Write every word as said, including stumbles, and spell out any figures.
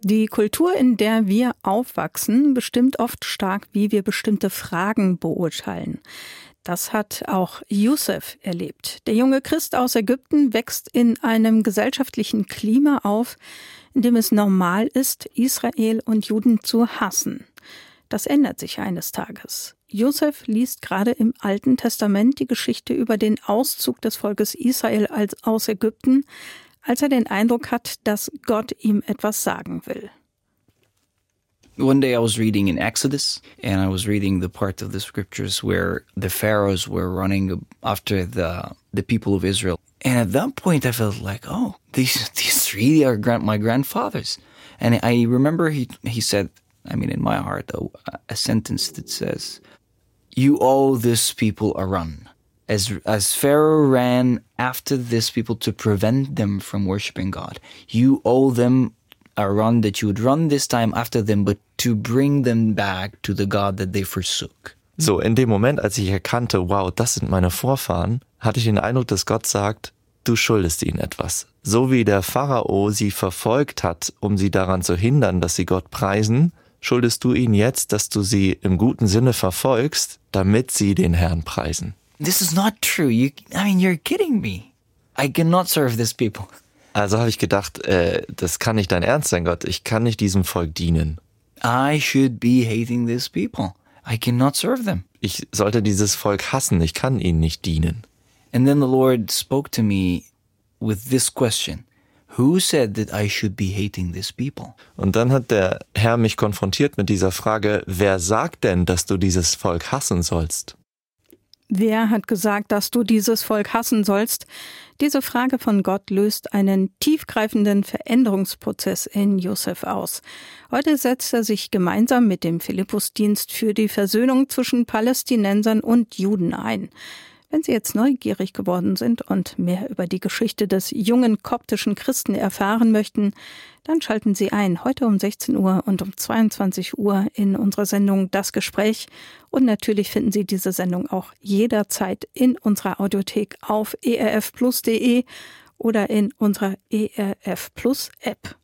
Die Kultur, in der wir aufwachsen, bestimmt oft stark, wie wir bestimmte Fragen beurteilen. Das hat auch Yusef erlebt. Der junge Christ aus Ägypten wächst in einem gesellschaftlichen Klima auf, in dem es normal ist, Israel und Juden zu hassen. Das ändert sich eines Tages. Yusef liest gerade im Alten Testament die Geschichte über den Auszug des Volkes Israel aus Ägypten, als er den Eindruck hat, dass Gott ihm etwas sagen will. One day I was reading in Exodus, and I was reading the part of the scriptures where the pharaohs were running after the the people of Israel. And at that point I felt like, oh, these these really are grand, my grandfathers. And I remember he he said, I mean in my heart, a, a sentence that says, you owe this people a run. As as Pharaoh ran after this people to prevent them from worshiping God, you owe them a run that you would run this time after them, but to bring them back to the God that they forsook. So, in dem Moment, als ich erkannte, wow, das sind meine Vorfahren, hatte ich den Eindruck, dass Gott sagt, du schuldest ihnen etwas. So wie der Pharao sie verfolgt hat, um sie daran zu hindern, dass sie Gott preisen, schuldest du ihnen jetzt, dass du sie im guten Sinne verfolgst, damit sie den Herrn preisen. This is not true. You, I mean, you're kidding me. I cannot serve these people. Also habe ich gedacht, äh, das kann nicht dein Ernst sein, Gott. Ich kann nicht diesem Volk dienen. I should be hating these people. I cannot serve them. Ich sollte dieses Volk hassen. Ich kann ihnen nicht dienen. And then the Lord spoke to me with this question. Who said that I should be hating these people? Und dann hat der Herr mich konfrontiert mit dieser Frage, wer sagt denn, dass du dieses Volk hassen sollst? Wer hat gesagt, dass du dieses Volk hassen sollst? Diese Frage von Gott löst einen tiefgreifenden Veränderungsprozess in Yusef aus. Heute setzt er sich gemeinsam mit dem Philippusdienst für die Versöhnung zwischen Palästinensern und Juden ein. Wenn Sie jetzt neugierig geworden sind und mehr über die Geschichte des jungen koptischen Christen erfahren möchten, dann schalten Sie ein, heute um sechzehn Uhr und um zweiundzwanzig Uhr in unserer Sendung Das Gespräch. Und natürlich finden Sie diese Sendung auch jederzeit in unserer Audiothek auf e r f plus punkt d e oder in unserer E R F Plus App.